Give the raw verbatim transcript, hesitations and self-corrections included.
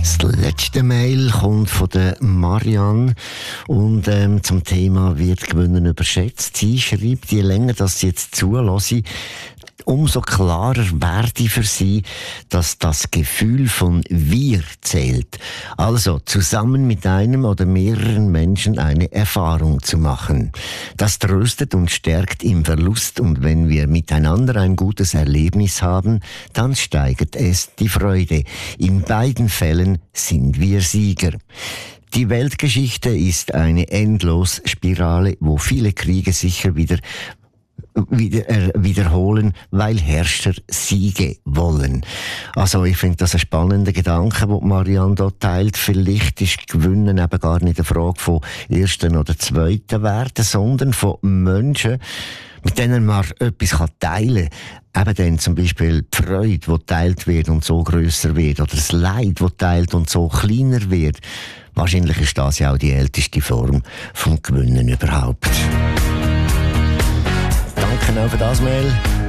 Das letzte Mail kommt von der Marianne und ähm, zum Thema «Wird Gewinnen überschätzt?». Sie schreibt, je länger das sie jetzt zulasse, umso klarer werde für sie, dass das Gefühl von «Wir» zählt. Also zusammen mit einem oder mehreren Menschen eine Erfahrung zu machen. Das tröstet und stärkt im Verlust, und wenn wir miteinander ein gutes Erlebnis haben, dann steigert es die Freude. In beiden Fällen sind wir Sieger. Die Weltgeschichte ist eine Endlosspirale, wo viele Kriege sicher wieder Wieder, äh, wiederholen, weil Herrscher Siege wollen. Also ich finde das ein spannender Gedanke, den Marianne dort teilt. Vielleicht ist Gewinnen eben gar nicht eine Frage von ersten oder zweiten Werten, sondern von Menschen, mit denen man etwas teilen kann. Eben dann zum Beispiel die Freude, die geteilt wird und so grösser wird, oder das Leid, das teilt und so kleiner wird. Wahrscheinlich ist das ja auch die älteste Form vom Gewinnen überhaupt. Danke auch für das Mail.